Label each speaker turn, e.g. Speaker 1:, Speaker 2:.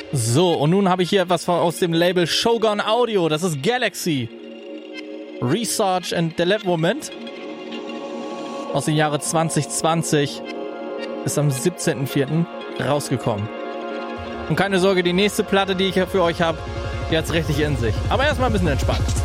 Speaker 1: So, und nun habe ich hier etwas aus dem Label Shogun Audio. Das ist Galaxy. Research and Development. Aus dem Jahre 2020. Ist am 17.04. rausgekommen. Und keine Sorge, die nächste Platte, die ich hier für euch habe, die hat's richtig in sich. Aber erstmal ein bisschen entspannt.